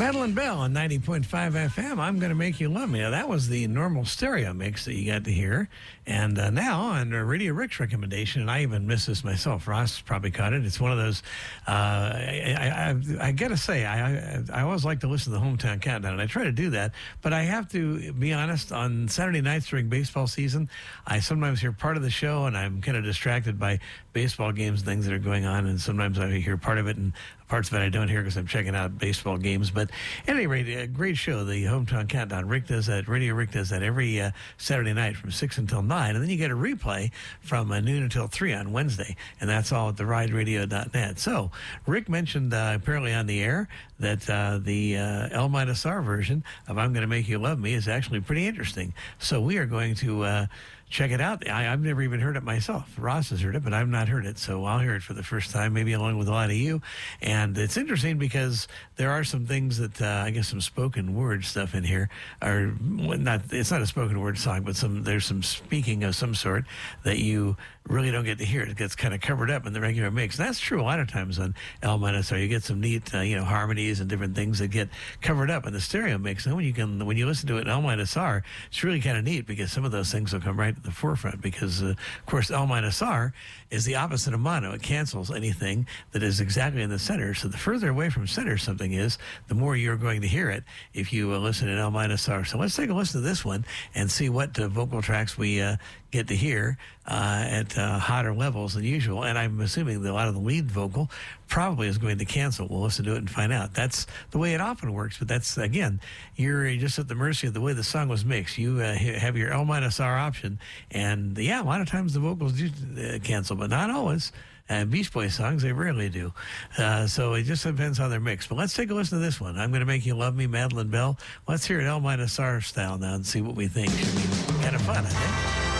Madeline Bell on 90.5 FM. I'm going to make you love me. Now, that was the normal stereo mix that you got to hear. And now on Radio Rick's recommendation, and I even missed this myself. Ross probably caught it. It's one of those. I got to say, I always like to listen to the Hometown Countdown, and I try to do that. But I have to be honest. On Saturday nights during baseball season, I sometimes hear part of the show, and I'm kind of distracted by baseball games and things that are going on. And sometimes I hear part of it, and parts of it I don't hear because I'm checking out baseball games. But at any rate, a great show, the Hometown Countdown. Rick does that. Radio Rick does that every Saturday night from 6 until 9. And then you get a replay from noon until 3 on Wednesday. And that's all at therideradio.net. So Rick mentioned apparently on the air that the El-R version of I'm Going to Make You Love Me is actually pretty interesting. So we are going to check it out. I've never even heard it myself. Ross has heard it, but I've not heard it. So I'll hear it for the first time, maybe along with a lot of you. And it's interesting because there are some things that, I guess some spoken word stuff in here. It's not a spoken word song, but there's some speaking of some sort that you really don't get to hear. It gets kind of covered up in the regular mix. And that's true a lot of times on El-R. You get some neat, harmonies and different things that get covered up in the stereo mix. And when you listen to it in El-R, it's really kind of neat because some of those things will come right to the forefront because, of course, El-R is the opposite of mono. It cancels anything that is exactly in the center. So the further away from center something is, the more you're going to hear it if you listen in El-R. So let's take a listen to this one and see what vocal tracks we get to hear at hotter levels than usual. And I'm assuming that a lot of the lead vocal probably is going to cancel. We'll listen to it and find out. That's the way it often works. But that's, again, you're just at the mercy of the way the song was mixed. You have your El-R option. And, a lot of times the vocals do cancel, but not always. Beach Boys songs, they rarely do. So it just depends how they're mixed. But let's take a listen to this one. I'm Going to Make You Love Me, Madeline Bell. Let's hear it El-R style now and see what we think. Should be kind of fun, I think.